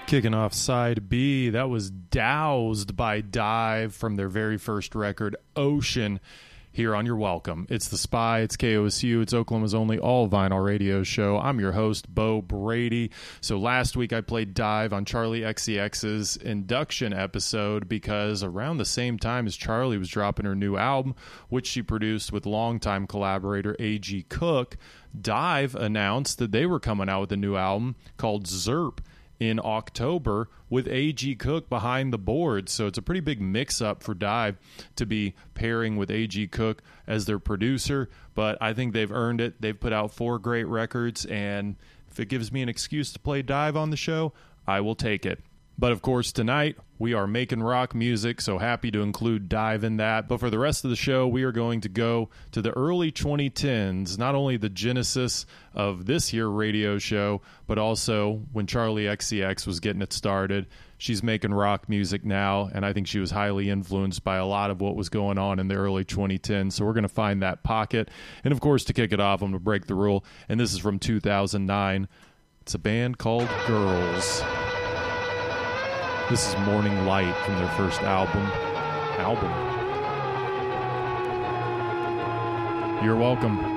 Kicking off side B, that was Doused by Dive from their very first record, Ocean, here on Your Welcome. It's The Spy, it's KOSU, it's Oklahoma's only all-vinyl radio show. I'm your host, Bo Brady. So last week I played Dive on Charlie XCX's induction episode because around the same time as Charlie was dropping her new album, which she produced with longtime collaborator A.G. Cook, Dive announced that they were coming out with a new album called Zerp in October with A.G. Cook behind the boards. So it's a pretty big mix-up for Dive to be pairing with A.G. Cook as their producer, but I think they've earned it. They've put out 4 great records, and if it gives me an excuse to play Dive on the show, I will take it. But of course, tonight, we are making rock music, so happy to include Dive in that. But for the rest of the show, we are going to go to the early 2010s, not only the genesis of this here radio show, but also when Charlie XCX was getting it started. She's making rock music now, and I think she was highly influenced by a lot of what was going on in the early 2010s. So we're going to find that pocket. And of course, to kick it off, I'm going to break the rule, and this is from 2009. It's a band called Girls. This is Morning Light from their first album. You're welcome.